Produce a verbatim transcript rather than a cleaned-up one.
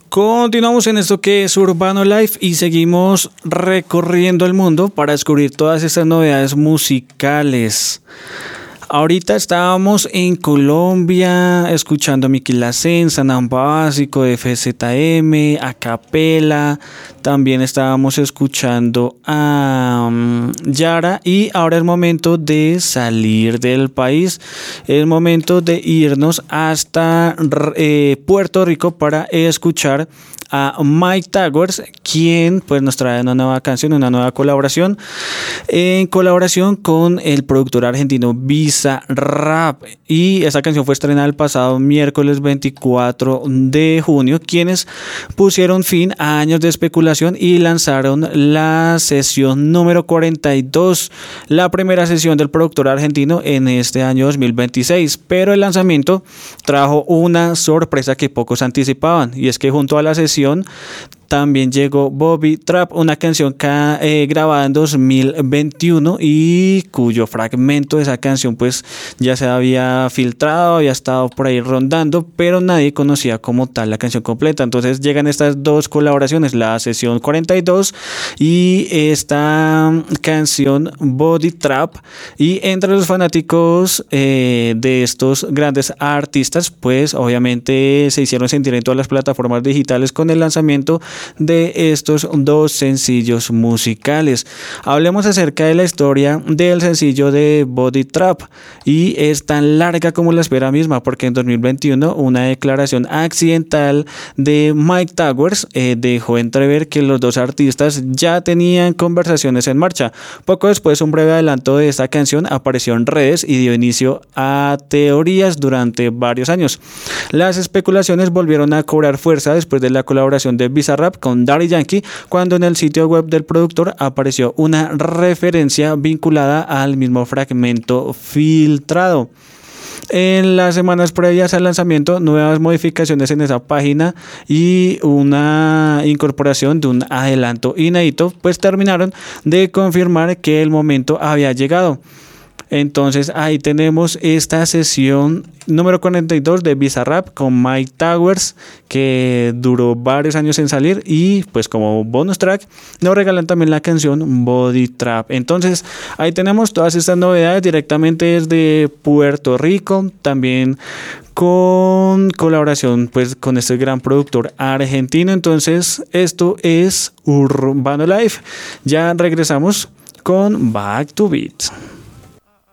Continuamos en esto que es Urbano Life y seguimos recorriendo el mundo para descubrir todas estas novedades musicales. Ahorita estábamos en Colombia escuchando a Miki Lacen, Sanamba Básico, F Z M, Acapela. También estábamos escuchando a um, Yara y ahora es momento de salir del país. Es momento de irnos hasta eh, Puerto Rico para escuchar a Mike Towers, quien pues nos trae una nueva canción, una nueva colaboración, en colaboración con el productor argentino Bizarrap, y esta canción fue estrenada el pasado miércoles veinticuatro de junio, quienes pusieron fin a años de especulación y lanzaron la sesión número cuarenta y dos, la primera sesión del productor argentino en este año dos mil veintiséis, pero el lanzamiento trajo una sorpresa que pocos anticipaban, y es que junto a la sesión también llegó Bobby Trap, una canción ca- eh, grabada en dos mil veintiuno y cuyo fragmento de esa canción pues ya se había filtrado, había estado por ahí rondando, pero nadie conocía como tal la canción completa. Entonces llegan estas dos colaboraciones, la sesión cuarenta y dos y esta canción Body Trap, y entre los fanáticos eh, de estos grandes artistas pues obviamente se hicieron sentir en todas las plataformas digitales con el lanzamiento de estos dos sencillos musicales. Hablemos acerca de la historia del sencillo de Body Trap, y es tan larga como la espera misma, porque en dos mil veintiuno una declaración accidental de Mike Towers eh, dejó entrever que los dos artistas ya tenían conversaciones en marcha. Poco después, un breve adelanto de esta canción apareció en redes y dio inicio a teorías durante varios años. Las especulaciones volvieron a cobrar fuerza después de la colaboración de Bizarrap con Daddy Yankee, cuando en el sitio web del productor apareció una referencia vinculada al mismo fragmento filtrado. En las semanas previas al lanzamiento, nuevas modificaciones en esa página y una incorporación de un adelanto inédito pues terminaron de confirmar que el momento había llegado. Entonces ahí tenemos esta sesión número cuarenta y dos de Bizarrap con Mike Towers, que duró varios años en salir, y pues como bonus track nos regalan también la canción Body Trap. Entonces ahí tenemos todas estas novedades directamente desde Puerto Rico, también con colaboración pues con este gran productor argentino. Entonces esto es Urbano Life. Ya regresamos con Back to Beat.